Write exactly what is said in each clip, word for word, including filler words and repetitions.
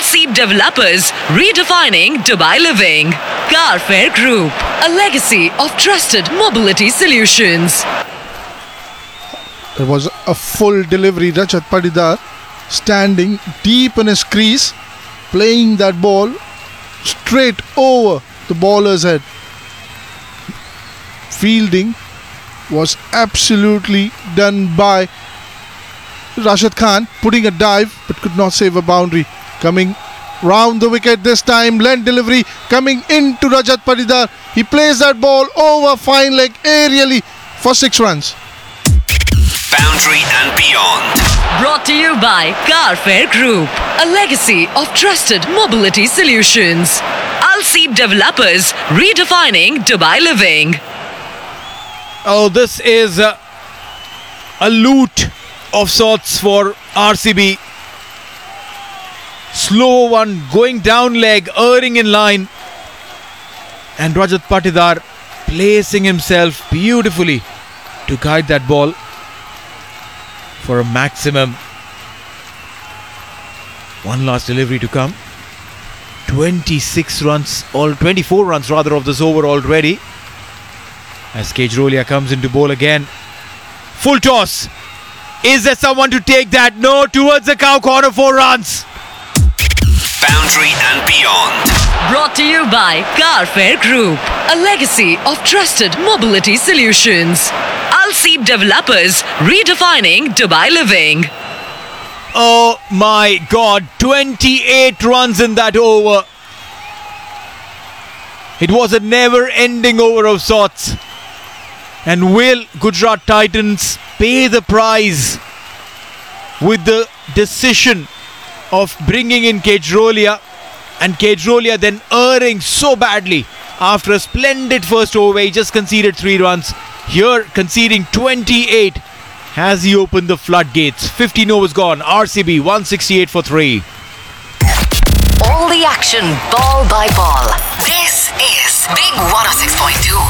Al-Seeb Developers, redefining Dubai living. Carfair Group, a legacy of trusted mobility solutions. There was a full delivery. Rajat Patidar standing deep in his crease, playing that ball straight over the bowler's head. Fielding was absolutely done by Rashid Khan, putting a dive but could not save a boundary. Coming round the wicket this time, length delivery coming into Rajat Patidar. He plays that ball over fine leg aerially for six runs. Boundary and beyond. Brought to you by Carfair Group, a legacy of trusted mobility solutions. Al-Seeb Developers, redefining Dubai living. Oh, this is a, a loot of sorts for R C B. Slow one, going down leg, erring in line. And Rajat Patidar placing himself beautifully to guide that ball for a maximum. One last delivery to come. twenty-six runs, or twenty-four runs rather, of this over already. As Kejrolia comes into bowl again. Full toss. Is there someone to take that? No, towards the cow corner, four runs. Boundary and beyond. Brought to you by Carfair Group, a legacy of trusted mobility solutions. Al-Seeb Developers, redefining Dubai living. Oh my God, twenty-eight runs in that over. It was a never-ending over of sorts. And will Gujarat Titans pay the price with the decision of bringing in Kejrolia, and Kejrolia then erring so badly after a splendid first over? He just conceded three runs. Here conceding twenty-eight. Has he opened the floodgates? fifteen overs gone. R C B one sixty-eight for three. All the action, ball by ball. This is Big one oh six point two.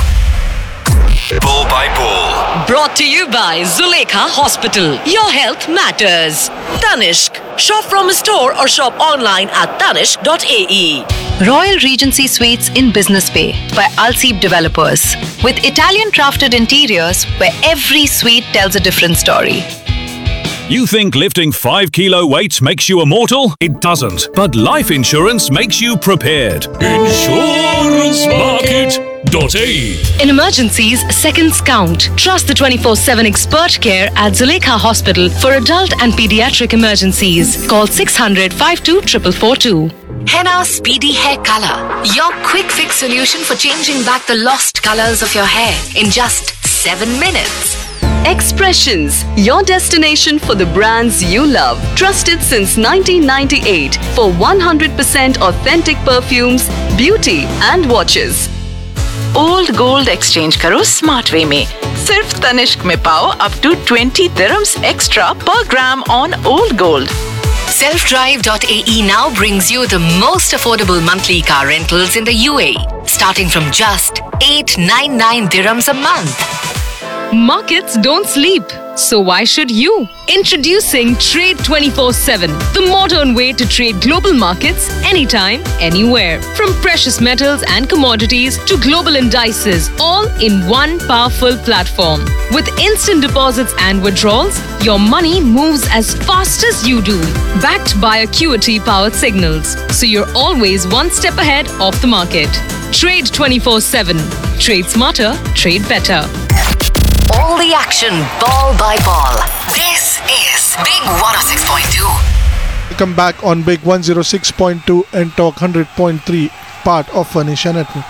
Ball by ball. Brought to you by Zulekha Hospital. Your health matters. Tanishq. Shop from a store or shop online at tanishq dot a e. Royal Regency Suites in Business Bay by Al-Seeb Developers. With Italian crafted interiors where every suite tells a different story. You think lifting five kilo weights makes you immortal? It doesn't. But life insurance makes you prepared. Insurance Market. .ae. In emergencies, seconds count. Trust the twenty-four seven expert care at Zulekha Hospital for adult and pediatric emergencies. Call six hundred, fifty-two, four four four two. Henna Speedy Hair Color. Your quick fix solution for changing back the lost colors of your hair in just seven minutes. Expressions, your destination for the brands you love. Trusted since nineteen ninety-eight for one hundred percent authentic perfumes, beauty and watches. Old gold exchange करो smart way में. सिर्फ तनिष्क में पाओ up to twenty dirhams extra per gram on old gold. self drive dot a e now brings you the most affordable monthly car rentals in the U A E, starting from just eight ninety-nine dirhams a month. Markets don't sleep, so why should you? Introducing Trade twenty-four seven, the modern way to trade global markets anytime, anywhere. From precious metals and commodities to global indices, all in one powerful platform. With instant deposits and withdrawals, your money moves as fast as you do. Backed by Acuity-powered signals, so you're always one step ahead of the market. Trade twenty-four seven. Trade smarter, trade better. All the action, ball by ball. This is Big one oh six point two. Come back on Big one oh six point two and talk one hundred point three, part of Anisha Network.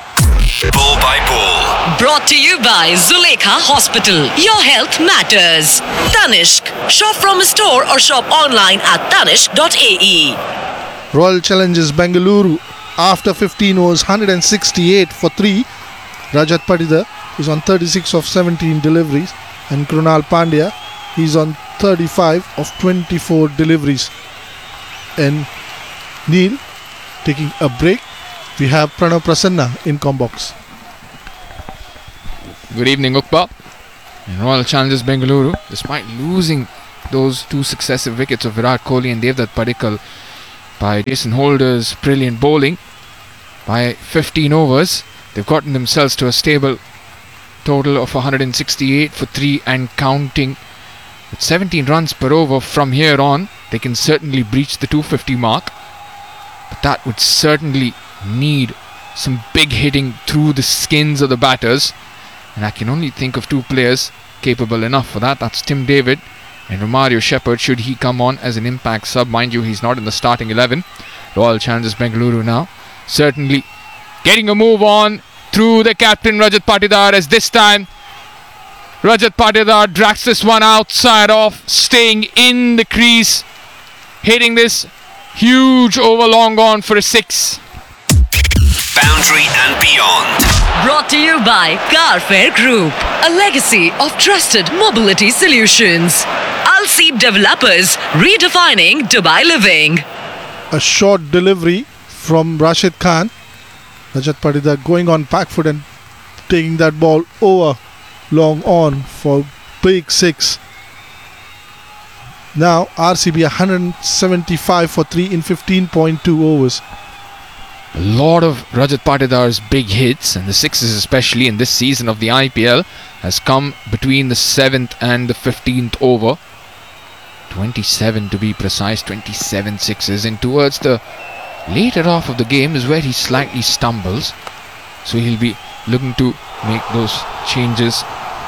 Ball by ball. Brought to you by Zulekha Hospital. Your health matters. Tanishq. Shop from a store or shop online at tanishq dot a e. Royal Challengers Bengaluru, after fifteen overs, one hundred sixty-eight for three. Rajat Patidar is on thirty-six of seventeen deliveries, and Krunal Pandya, he's on thirty-five of twenty-four deliveries. And Neil taking a break. We have Pranav Prasanna in Combox. Good evening, Ukpa. And Royal Challengers Bengaluru, despite losing those two successive wickets of Virat Kohli and Devdutt Padikkal, by Jason Holder's brilliant bowling. By fifteen overs, they've gotten themselves to a stable total of one hundred sixty-eight for three and counting. With seventeen runs per over from here on, they can certainly breach the two fifty mark. But that would certainly need some big hitting through the skins of the batters. And I can only think of two players capable enough for that. That's Tim David and Romario Shepherd, should he come on as an impact sub. Mind you, he's not in the starting eleven. Royal Challengers Bengaluru now certainly getting a move on through the captain Rajat Patidar, as this time Rajat Patidar drags this one outside off, staying in the crease, hitting this huge over long on for a six. Boundary and beyond. Brought to you by Carfair Group, a legacy of trusted mobility solutions. Al Seeb Developers, redefining Dubai living. A short delivery from Rashid Khan. Rajat Patidar going on back foot and taking that ball over long on for big six. Now R C B one hundred seventy-five for three in fifteen point two overs. A lot of Rajat Patidar's big hits, and the sixes especially in this season of the I P L, has come between the seventh and the fifteenth over. twenty-seven to be precise, twenty-seven sixes, and towards the later half of the game is where he slightly stumbles. So he'll be looking to make those changes,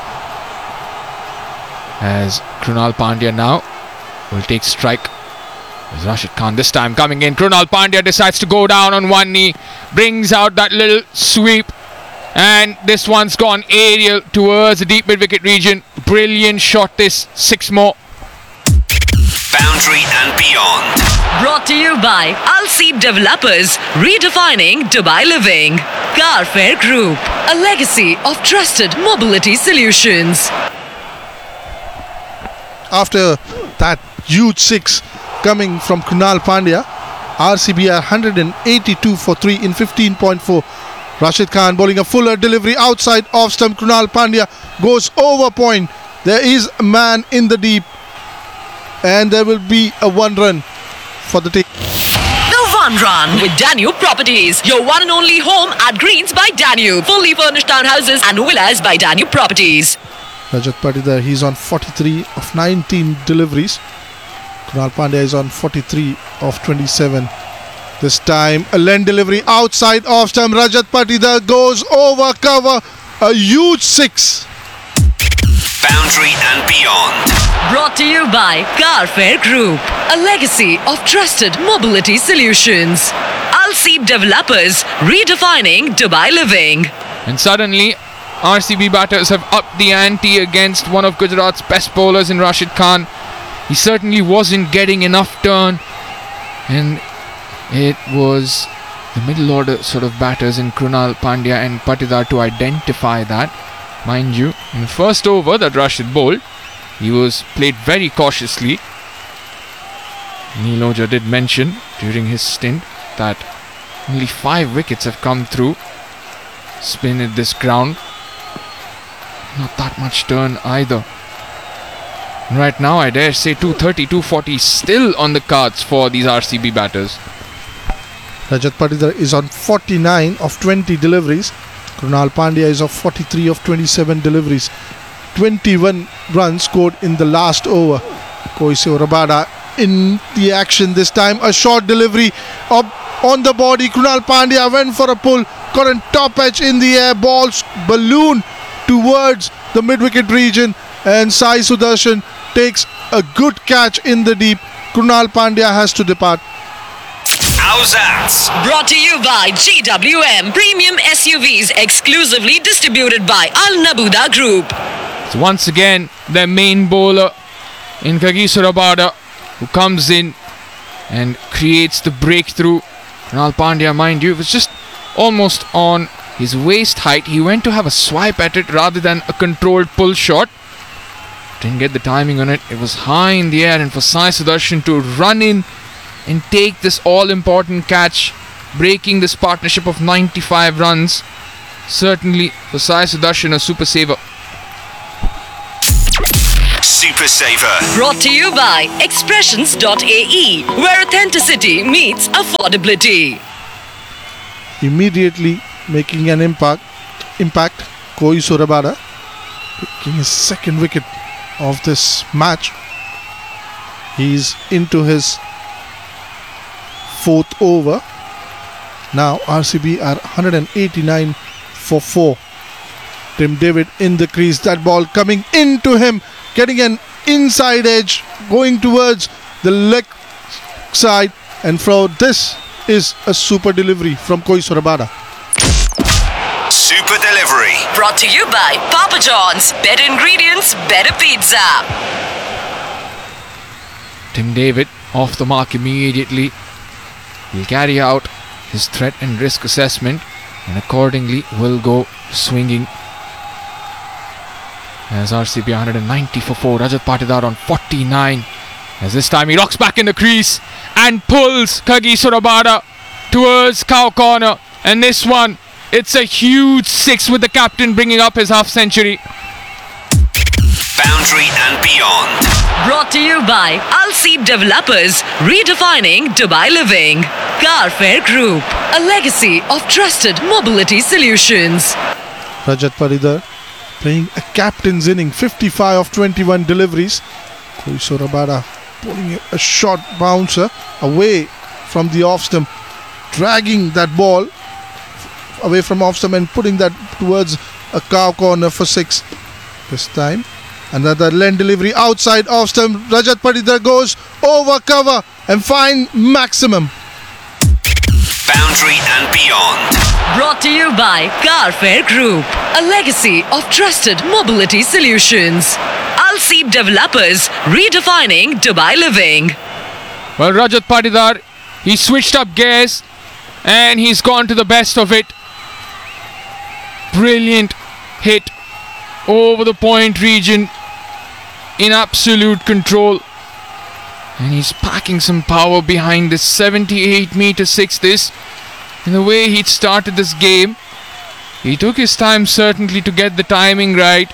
as Krunal Pandya now will take strike. There's Rashid Khan this time coming in. Krunal Pandya decides to go down on one knee, brings out that little sweep, and this one's gone aerial towards the deep mid-wicket region. Brilliant shot this, six more. Boundary and beyond. Brought to you by Al Seeb Developers, redefining Dubai living. Carfair Group, a legacy of trusted mobility solutions. After that huge six coming from Krunal Pandya, R C B are one hundred eighty-two for three in fifteen point four. Rashid Khan bowling a fuller delivery outside off stump. Krunal Pandya goes over point. There is a man in the deep, and there will be a one run for the take. The One Run with Danube Properties, your one and only home at Greens by Danube. Fully furnished townhouses and villas by Danube Properties. Rajat Patidar, he's on forty-three of nineteen deliveries. Krunal Pandya is on forty-three of twenty-seven. This time a length delivery outside off stump. Rajat Patidar goes over cover. A huge six. Boundary and beyond. Brought to you by Carfair Group, a legacy of trusted mobility solutions. Al Seeb Developers, redefining Dubai living. And suddenly R C B batters have upped the ante against one of Gujarat's best bowlers in Rashid Khan. He certainly wasn't getting enough turn, and it was the middle order sort of batters in Krunal Pandya and Patidar to identify that. Mind you, in the first over that Rashid bowled, he was played very cautiously. Neil Ojha did mention during his stint that only five wickets have come through spin at this ground. Not that much turn either. Right now, I dare say two thirty, two forty still on the cards for these R C B batters. Rajat Patidar is on forty-nine of twenty deliveries. Krunal Pandya is on forty-three of twenty-seven deliveries. twenty-one runs scored in the last over. Koiseo Rabada in the action this time. A short delivery up on the body. Krunal Pandya went for a pull, got a top edge in the air. Balls balloon towards the mid-wicket region, and Sai Sudarshan takes a good catch in the deep. Krunal Pandya has to depart. How's that? Brought to you by G W M, premium S U Vs exclusively distributed by Al Nabuda Group. So once again, their main bowler in Kagiso Rabada, who comes in and creates the breakthrough. Krunal Pandya, mind you, was just almost on his waist height. He went to have a swipe at it rather than a controlled pull shot. Didn't get the timing on it. It was high in the air, and for Sai Sudarshan to run in and take this all-important catch, breaking this partnership of ninety-five runs, certainly for Sai Sudarshan a super saver. Super Saver. Brought to you by Expressions dot A E, where authenticity meets affordability. Immediately making an impact, impact Koiso Rabada, taking his second wicket of this match. He's into his fourth over. Now R C B are one eighty-nine for four. Tim David in the crease. That ball coming into him, getting an inside edge, going towards the leg side, and for this is a super delivery from Koiso Rabada. Super delivery. Brought to you by Papa John's. Better ingredients, better pizza. Tim David off the mark immediately. He'll carry out his threat and risk assessment and accordingly will go swinging. As R C B one ninety for four. Rajat Patidar on forty-nine. As this time he rocks back in the crease and pulls Kagiso Rabada towards cow corner. And this one, it's a huge six with the captain bringing up his half century. Boundary and beyond. Brought to you by Al Seed Developers, redefining Dubai living. Carfair Group, a legacy of trusted mobility solutions. Rajat Patidar playing a captain's inning, fifty-five of twenty-one deliveries. Koiso Rabada pulling a short bouncer away from the off stump, dragging that ball away from off stump and putting that towards a cow corner for six. This time another lane delivery outside off stump. Rajat Patidar goes over cover and find maximum. Boundary and beyond. Brought to you by Carfair Group, a legacy of trusted mobility solutions. Al Seed Developers, redefining Dubai living. Well, Rajat Patidar, he switched up gears and he's gone to the best of it. Brilliant hit over the point region in absolute control. And he's packing some power behind this seventy-eight meter six. This, in the way he'd started this game, he took his time certainly to get the timing right,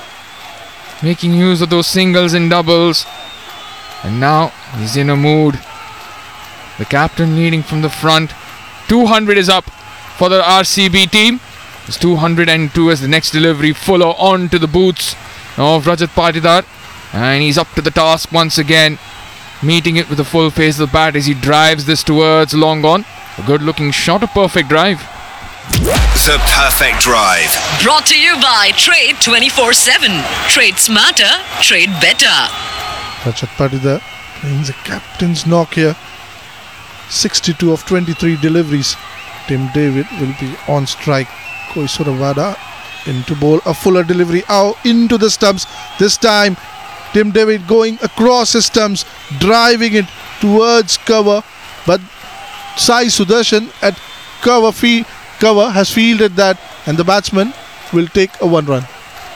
making use of those singles and doubles. And now he's in a mood. The captain leading from the front. two hundred is up for the R C B team. It's two hundred two as the next delivery. Fuller on to the boots of Rajat Patidar. And he's up to the task once again, meeting it with a full face of the bat as he drives this towards long on. A good looking shot, a perfect drive. The perfect drive. Brought to you by Trade twenty-four seven. Trade smarter, trade better. Rajat Patidar playing the captain's knock here. sixty-two of twenty-three deliveries. Tim David will be on strike. Koiso Rabada into bowl. A fuller delivery out into the stumps. This time Tim David going across his stumps, driving it towards cover. But Sai Sudarshan at cover, fee- cover has fielded that, and the batsman will take a one run.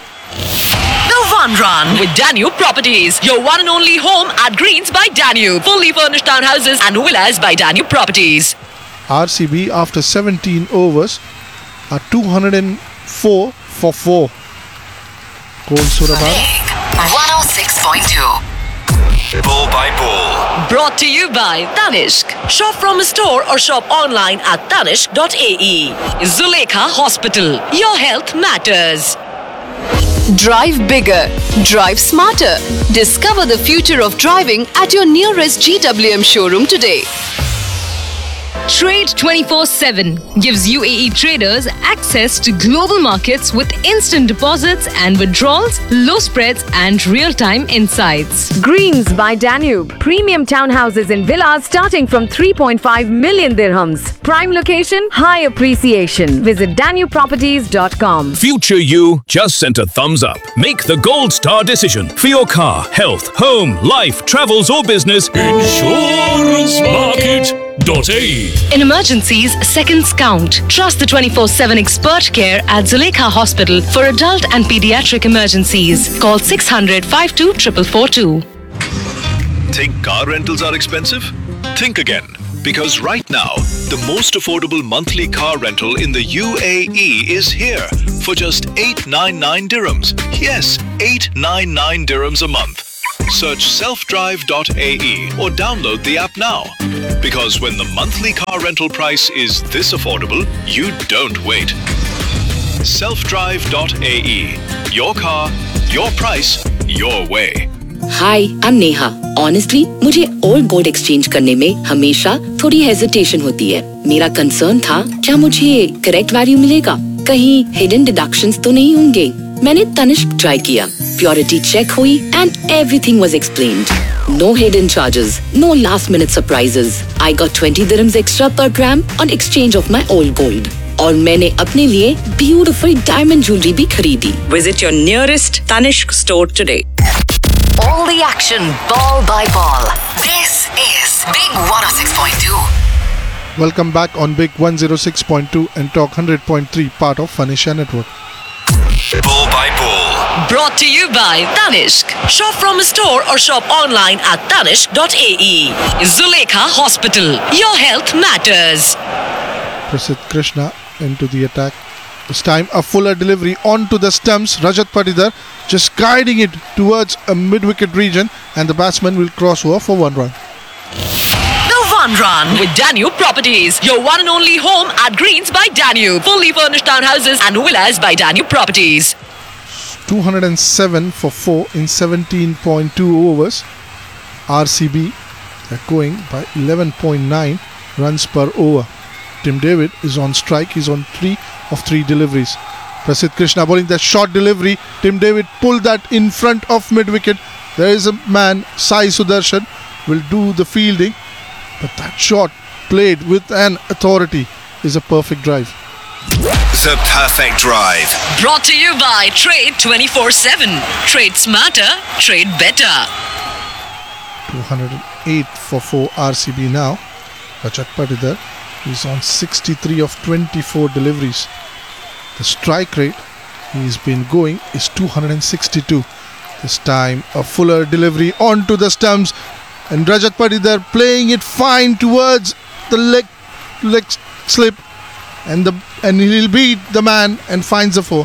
The One Run with Danube Properties, your one and only home at Greens by Danube. Fully furnished townhouses and villas by Danube Properties. R C B after seventeen overs are two hundred four for four. Koiso Rabada one oh six point two. Ball by ball. Brought to you by Tanishq. Shop from a store or shop online at tanishq dot A E. Zulekha Hospital. Your health matters. Drive bigger. Drive smarter. Discover the future of driving at your nearest G W M showroom today. Trade twenty-four seven gives U A E traders access to global markets with instant deposits and withdrawals, low spreads, and real-time insights. Greens by Danube. Premium townhouses and villas starting from three point five million dirhams. Prime location, high appreciation. Visit danube properties dot com. Future you just sent a thumbs up. Make the gold star decision for your car, health, home, life, travels or business. Insurance Market dot A E. In emergencies, seconds count. Trust the twenty-four seven expert care at Zulekha Hospital for adult and pediatric emergencies. Call six hundred, fifty-two, four four four two. Think car rentals are expensive? Think again. Because right now, the most affordable monthly car rental in the U A E is here for just eight hundred ninety-nine dirhams. Yes, eight hundred ninety-nine dirhams a month. Search self drive dot a e or download the app now. Because when the monthly car rental price is this affordable, you don't wait. self drive dot a e. Your car, your price, your way. Hi, I'm Neha. Honestly, मुझे old gold exchange करने में हमेशा थोड़ी hesitation होती है. मेरा concern था, क्या मुझे करेक्ट वैल्यू मिलेगा? कहीं हिडन डिडक्शंस तो नहीं होंगे? मैंने तनिष्क ट्राई किया. प्योरिटी चेक हुई and everything was explained. No hidden charges, no last minute surprises. I got twenty dirhams extra per gram on exchange of my old gold. और मैंने अपने लिए ब्यूटीफुल डायमंड ज्वेलरी भी खरीदी. Visit your nearest Tanishq store today. All the action, ball by ball. This is Big one oh six point two. Welcome back on Big one oh six point two and Talk one hundred point three, part of Fanisha Network. Ball by ball. Brought to you by Tanishq. Shop from a store or shop online at tanishq dot a e. Zulekha Hospital. Your health matters. Prasidh Krishna into the attack. This time a fuller delivery onto the stumps. Rajat Patidar just guiding it towards a mid-wicket region, and the batsman will cross over for one run. The one run with Danube Properties. Your one and only home at Greens by Danube. Fully furnished townhouses and villas by Danube Properties. two hundred seven for four in seventeen point two overs. R C B are going by eleven point nine runs per over. Tim David is on strike. He's on three of three deliveries. Prasidh Krishna bowling that short delivery. Tim David pulled that in front of mid-wicket. There is a man, Sai Sudarshan, will do the fielding. But that shot played with an authority is a perfect drive. The perfect drive. Brought to you by Trade twenty-four seven. Trade smarter, trade better. two hundred eight for four R C B now. Rajat Patidar is on sixty-three of twenty-four deliveries. The strike rate he's been going is two hundred sixty-two. This time a fuller delivery onto the stumps, and Rajat Patidar playing it fine towards the leg leg slip, and the and he'll beat the man and finds the four.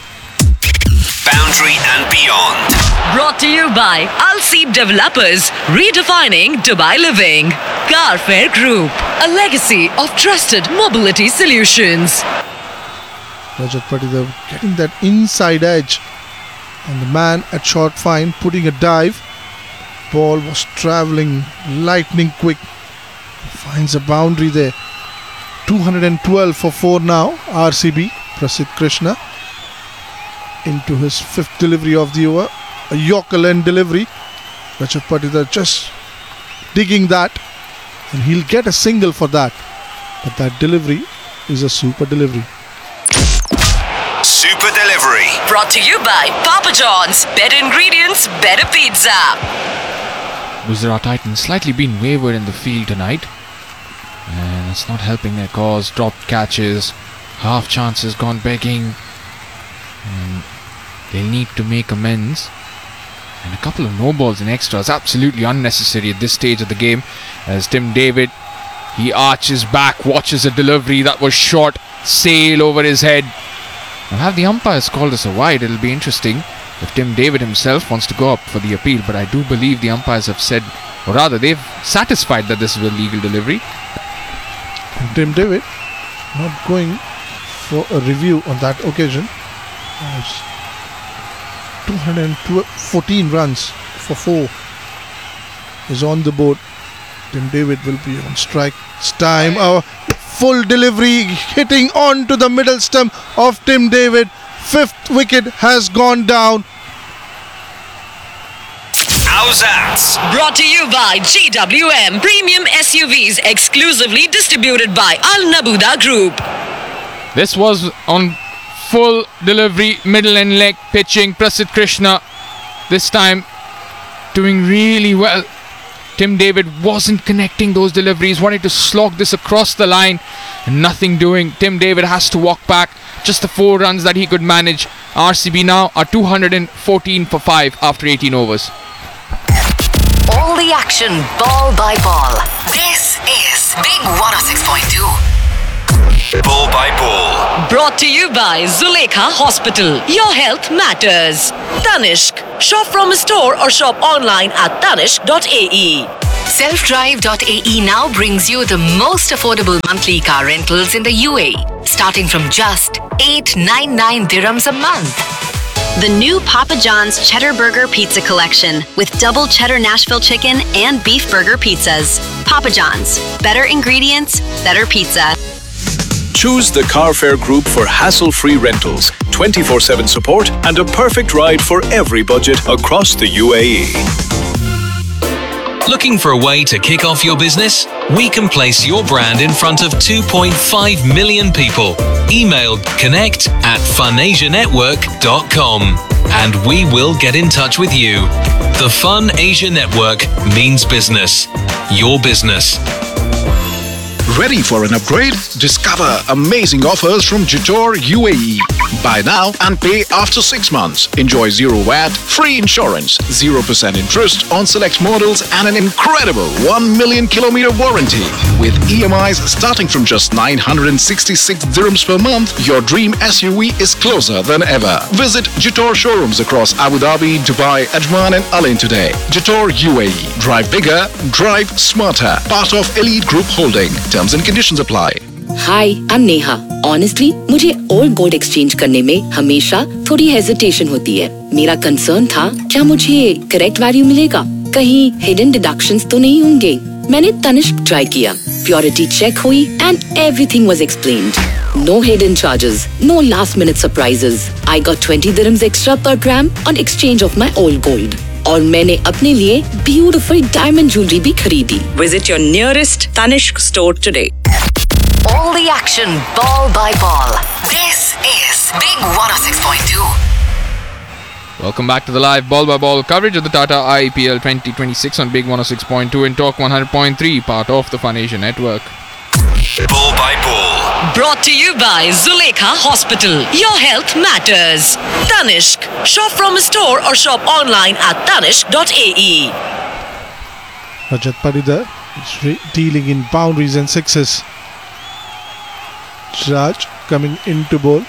Boundary and beyond. Brought to you by Al Seeb Developers, redefining Dubai living. Carfair Group, a legacy of trusted mobility solutions. Rajat Patidar getting that inside edge, and the man at short fine putting a dive. Ball was travelling lightning quick. Finds a boundary there. two hundred twelve for four now. R C B. Prasidh Krishna into his fifth delivery of the over. A Yorker end delivery. Rajat Patidar just digging that, and he'll get a single for that. But that delivery is a super delivery. Super delivery. Brought to you by Papa John's. Better ingredients, better pizza. Gujarat Titans slightly been wayward in the field tonight, and it's not helping their cause. Dropped catches, half chances gone begging, and they'll need to make amends. And a couple of no balls and extras, absolutely unnecessary at this stage of the game. As Tim David, he arches back, watches a delivery that was short, sail over his head. Now, have the umpires called this a wide? It'll be interesting if Tim David himself wants to go up for the appeal. But I do believe the umpires have said, or rather, they've satisfied that this is a legal delivery. And Tim David not going for a review on that occasion. As two hundred fourteen runs for four is on the board. Tim David will be on strike. It's time a full delivery hitting on to the middle stump of Tim David. Fifth wicket has gone down. Awzats. Brought to you by G W M Premium S U Vs, exclusively distributed by Al Nabuda Group. This was on full delivery, middle and leg pitching. Prasidh Krishna this time doing really well. Tim David wasn't connecting those deliveries, wanted to slog this across the line, and nothing doing. Tim David has to walk back. Just the four runs that he could manage. R C B now are two hundred fourteen for five after eighteen overs. All the action, ball by ball. This is Big one oh six point two. Ball by ball. Brought to you by Zulekha Hospital. Your health matters. Tanishq. Shop from a store or shop online at tanishq dot a e. self drive dot a e now brings you the most affordable monthly car rentals in the U A E, starting from just eight ninety-nine dirhams a month. The new Papa John's Cheddar Burger Pizza Collection with double cheddar Nashville chicken and beef burger pizzas. Papa John's. Better ingredients, better pizza. Choose the Carfare Group for hassle-free rentals, twenty-four seven support, and a perfect ride for every budget across the U A E. Looking for a way to kick off your business? We can place your brand in front of two point five million people. Email connect at funasianetwork dot com and we will get in touch with you. The Fun Asia Network means business. Your business. Ready for an upgrade? Discover amazing offers from Jitor U A E. Buy now and pay after six months. Enjoy zero V A T, free insurance, zero percent interest on select models, and an incredible one million kilometer warranty. With E M Is starting from just nine hundred sixty-six dirhams per month, your dream S U V is closer than ever. Visit Jitor showrooms across Abu Dhabi, Dubai, Ajman, and Al Ain today. Jitor U A E. Drive bigger, drive smarter. Part of Elite Group Holding. Terms and conditions apply. Hi, I'm Neha. Honestly, मुझे old gold exchange करने में हमेशा थोड़ी hesitation होती है. मेरा concern था, क्या मुझे correct value मिलेगा? कहीं hidden deductions तो नहीं होंगे? मैंने तनिष्क try किया. Purity check हुई and everything was explained. No hidden charges, no last minute surprises. I got twenty dirhams extra per gram on exchange of my old gold. और मैंने अपने लिए beautiful diamond jewelry भी खरीदी. Visit your nearest Tanishq store today. All the action, ball by ball. This is Big one oh six point two. Welcome back to the live ball by ball coverage of the Tata I P L twenty twenty-six on Big one oh six point two and Talk one hundred point three, part of the Fun Asia Network. Ball by ball. Brought to you by Zulekha Hospital. Your health matters. Tanishq. Shop from a store or shop online at tanishq dot a e. Rajat Patidar is re- dealing in boundaries and sixes. Raj coming into bowl.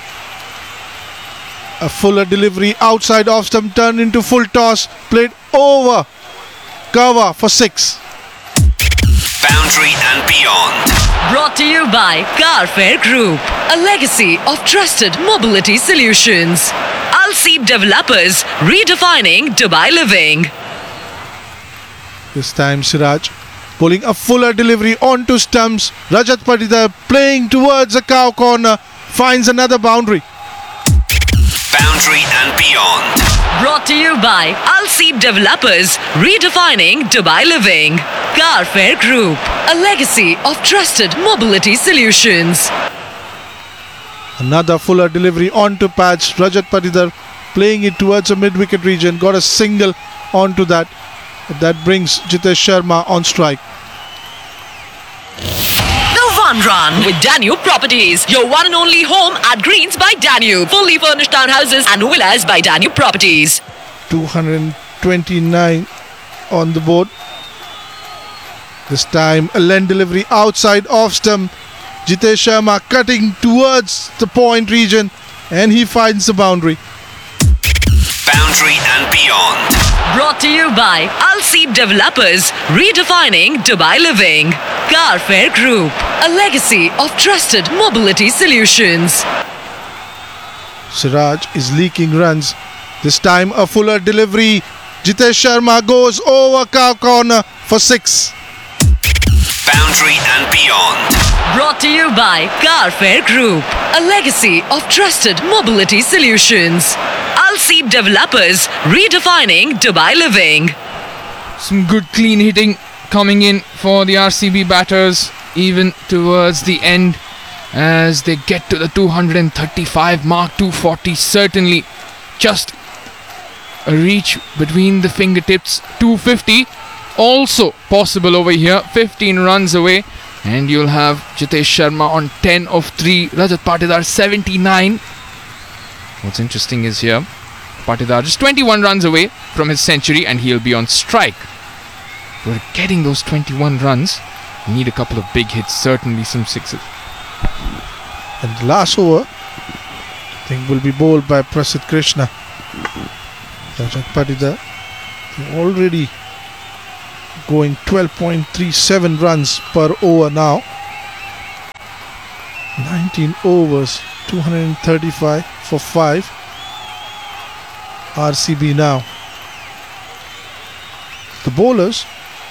A fuller delivery outside off stump, turned into full toss, played over. Cover for six. Boundary and beyond. Brought to you by Carfare Group, a legacy of trusted mobility solutions. Al Seeb Developers, redefining Dubai living. This time Siraj pulling a fuller delivery onto stumps. Rajat Patidar playing towards the cow corner, finds another boundary. Boundary and beyond. Brought to you by Al Seeb Developers, redefining Dubai living. Carfare Group, a legacy of trusted mobility solutions. Another fuller delivery onto patch. Rajat Patidar playing it towards the mid-wicket region. Got a single onto that. That brings Jitesh Sharma on strike. The One Run with Danube Properties. Your one and only home at Greens by Danube. Fully furnished townhouses and villas by Danube Properties. two hundred twenty-nine on the board. This time a lend delivery outside off stump. Jitesh Sharma cutting towards the point region and he finds the boundary. Boundary and beyond. Brought to you by Al Seeb Developers, redefining Dubai living. Carfare Group, a legacy of trusted mobility solutions. Siraj is leaking runs. This time a fuller delivery. Jitesh Sharma goes over cow corner for six. Boundary and beyond. Brought to you by Carfare Group, a legacy of trusted mobility solutions. Al Seeb Developers, redefining Dubai living. Some good clean hitting coming in for the R C B batters even towards the end as they get to the two hundred thirty-five mark. Two forty certainly just a reach between the fingertips. Two fifty also possible over here. fifteen runs away and you'll have Jitesh Sharma on ten of three. Rajat Patidar seventy-nine. What's interesting is here Patidar just twenty-one runs away from his century and he'll be on strike. We're getting those twenty-one runs. We need a couple of big hits, certainly some sixes. And the last over, I think, will be bowled by Prasidh Krishna. Rajat Patidar already going twelve point three seven runs per over now. nineteen overs, two hundred thirty-five for five. R C B now. The bowlers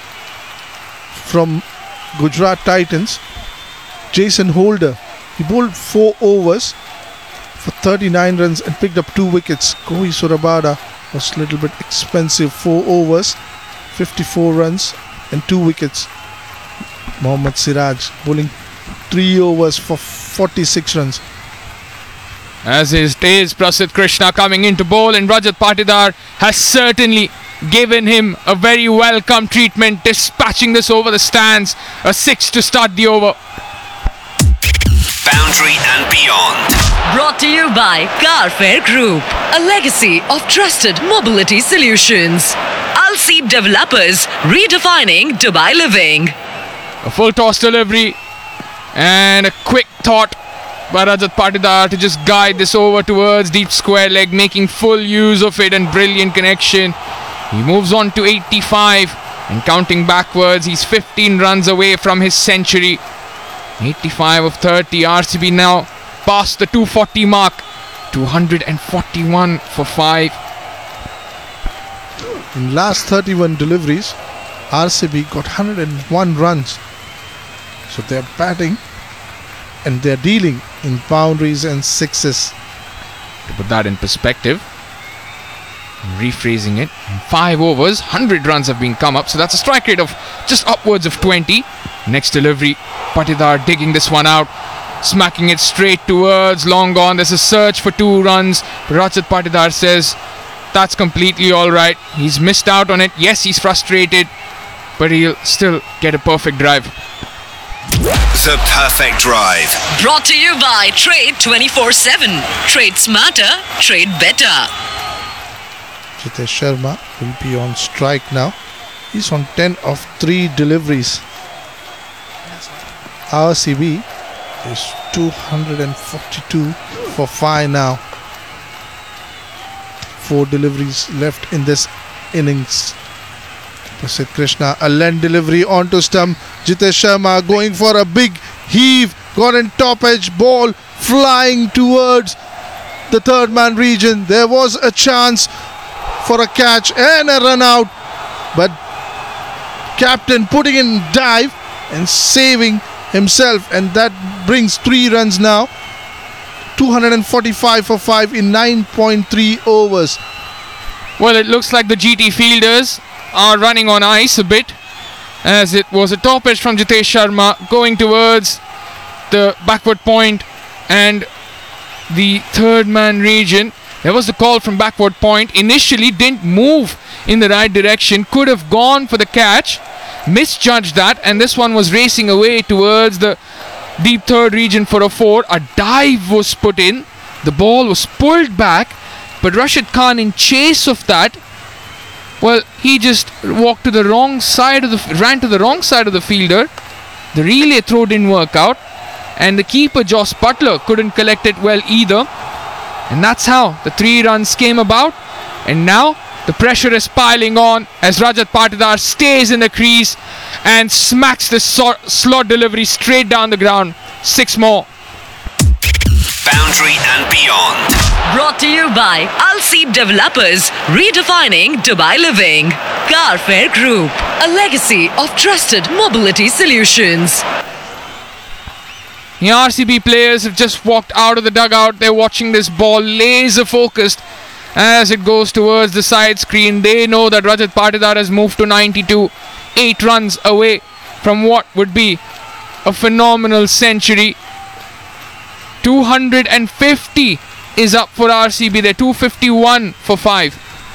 from Gujarat Titans, Jason Holder, he bowled four overs for thirty-nine runs and picked up two wickets. Kohli Surabada was a little bit expensive, four overs, fifty-four runs and two wickets. Mohammad Siraj bowling three overs for forty-six runs. As is Tej Prasidh Krishna coming into bowl, and Rajat Patidar has certainly given him a very welcome treatment, dispatching this over the stands. A six to start the over. Boundary and beyond. Brought to you by Carfair Group, a legacy of trusted mobility solutions. Al Seed Developers, redefining Dubai living. A full toss delivery and a quick thought by Rajat Patidar to just guide this over towards deep square leg, making full use of it, and brilliant connection. He moves on to eighty-five and counting backwards. He's fifteen runs away from his century. eighty-five of thirty. R C B now past the two forty mark. two hundred forty-one for five. In last thirty-one deliveries, R C B got one hundred one runs. So they're batting and they're dealing in boundaries and sixes. To put that in perspective, rephrasing it, in five overs, one hundred runs have been come up, so that's a strike rate of just upwards of twenty. Next delivery, Patidar digging this one out, smacking it straight towards long on. There's a search for two runs, but Rajat Patidar says that's completely alright. He's missed out on it. Yes, he's frustrated, but he'll still get a perfect drive. The perfect drive. Brought to you by Trade twenty-four seven. Trade smarter, trade better. Jitesh Sharma will be on strike now. He's on ten of three deliveries. R C B is two hundred forty-two for five now. Four deliveries left in this innings. Prasidh Krishna, a length delivery onto stump. Jitesh Sharma going for a big heave. Got in top edge ball flying towards the third man region. There was a chance for a catch and a run out, but captain putting in dive and saving himself, and that brings three runs now. two hundred forty-five for five in nine point three overs. Well, it looks like the G T fielders are running on ice a bit, as it was a top edge from Jitesh Sharma going towards the backward point and the third man region. There was the call from backward point. Initially didn't move in the right direction, could have gone for the catch, misjudged that, and this one was racing away towards the deep third region for a four. A dive was put in, the ball was pulled back, but Rashid Khan, in chase of that, well, he just walked to the wrong side of the ran to the wrong side of the fielder. The relay throw didn't work out, and the keeper Joss Butler couldn't collect it well either. And that's how the three runs came about. And now the pressure is piling on as Rajat Patidar stays in the crease and smacks the so- slot delivery straight down the ground. Six more. Boundary and beyond. Brought to you by Al Seed Developers, redefining Dubai living. Carfair Group, a legacy of trusted mobility solutions. The R C B players have just walked out of the dugout. They're watching this ball laser focused as it goes towards the side screen. They know that Rajat Patidar has moved to ninety-two, eight runs away from what would be a phenomenal century. two hundred fifty is up for R C B. They're two fifty-one for five.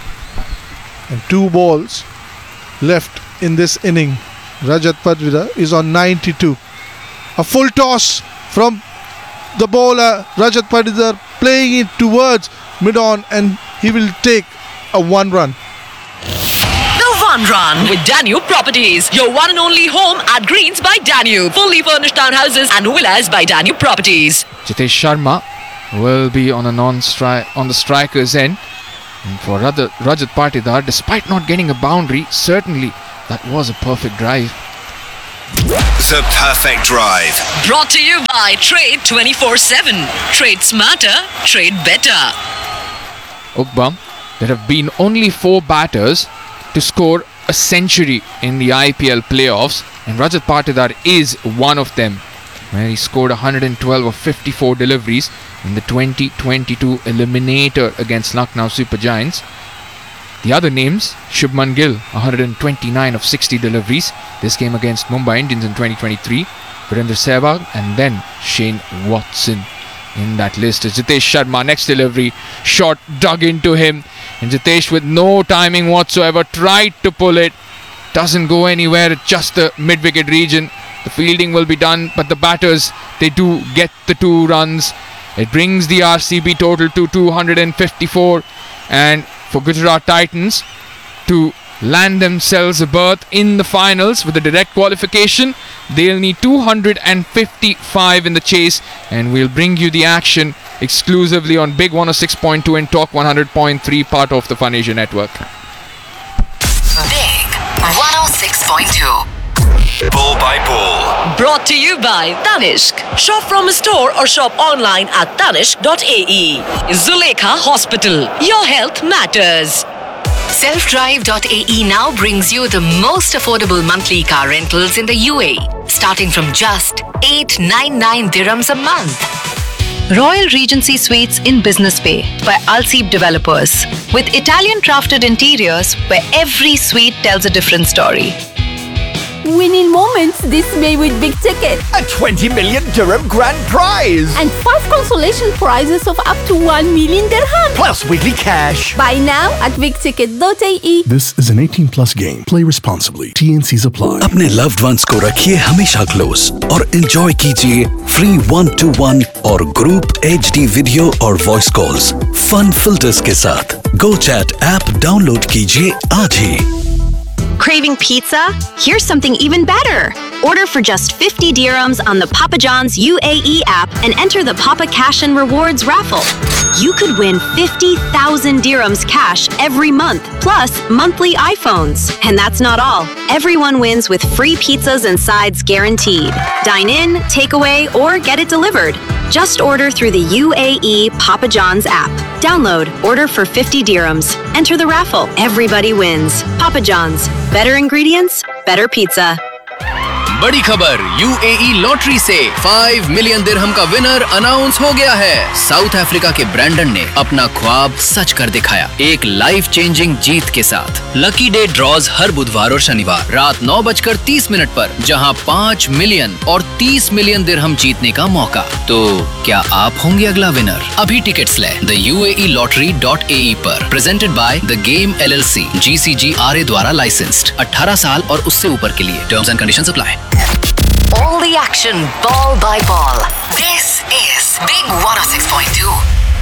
And two balls left in this inning. Rajat Patidar is on ninety-two. A full toss from the bowler. Rajat Patidar playing it towards mid-on, and he will take a one run. The One Run with Danube Properties, your one and only home at Greens by Danube. Fully furnished townhouses and villas by Danube Properties. Jitesh Sharma will be on a non-strike on the striker's end. And for Rajat, Rajat Patidar, despite not getting a boundary, certainly that was a perfect drive. The Perfect Drive. Brought to you by Trade twenty-four seven. Trade smarter, trade better. Ukbam, there have been only four batters to score a century in the I P L playoffs, and Rajat Patidar is one of them, where he scored one hundred twelve of fifty-four deliveries in the twenty twenty-two eliminator against Lucknow Super Giants. The other names, Shubman Gill, one hundred twenty-nine of sixty deliveries. This came against Mumbai Indians in twenty twenty-three. Virendra Sehwag and then Shane Watson. In that list is Jitesh Sharma. Next delivery, shot dug into him. And Jitesh, with no timing whatsoever, tried to pull it. Doesn't go anywhere at just the mid-wicket region. The fielding will be done, but the batters, they do get the two runs. It brings the R C B total to two hundred fifty-four. And for Gujarat Titans to land themselves a berth in the finals with a direct qualification, they'll need two hundred fifty-five in the chase, and we'll bring you the action exclusively on Big one oh six point two and Talk one hundred point three, part of the Fun Asia network. Big one oh six point two. Ball by ball. Brought to you by Tanishq. Shop from a store or shop online at tanishq dot a e. Zulekha Hospital. Your health matters. self drive dot a e now brings you the most affordable monthly car rentals in the U A E, starting from just eight ninety-nine dirhams a month. Royal Regency Suites in Business Bay by Alseeb Developers, with Italian crafted interiors where every suite tells a different story. Winning moments this May with Big Ticket. A twenty million dirham grand prize. And five consolation prizes of up to one million dirham. Plus weekly cash. Buy now at big ticket dot a e. This is an eighteen plus game. Play responsibly. T N Cs apply. अपने loved ones को रखिए हमेशा close और enjoy कीजिए free one to one और group H D video और voice calls fun filters के साथ. GoChat app download कीजिए आज ही. Craving pizza? Here's something even better. Order for just fifty dirhams on the Papa John's U A E app and enter the Papa Cash and Rewards raffle. You could win fifty thousand dirhams cash every month, plus monthly iPhones. And that's not all. Everyone wins with free pizzas and sides guaranteed. Dine in, takeaway, or get it delivered. Just order through the U A E Papa John's app. Download, order for fifty dirhams. Enter the raffle. Everybody wins. Papa John's. Better ingredients, better pizza. बड़ी खबर UAE lottery से पाँच million दिरहम का winner announce हो गया है। South Africa के Brandon ने अपना ख्वाब सच कर दिखाया एक लाइफ चेंजिंग जीत के साथ। लकी डे ड्रॉज हर बुधवार और शनिवार रात नौ बजकर तीस मिनट पर, जहां पाँच मिलियन और तीस मिलियन दिरहम जीतने का मौका। तो क्या आप होंगे अगला विनर? अभी टिकट्स लें the U A E lottery dot A ई पर। Presented by the game L L C, ji C ji R A द्वारा लाइसेंस्ड। अठारह साल और उससे ऊपर के लिए। Terms and conditions apply. All the action, ball by ball. This is Big one oh six point two.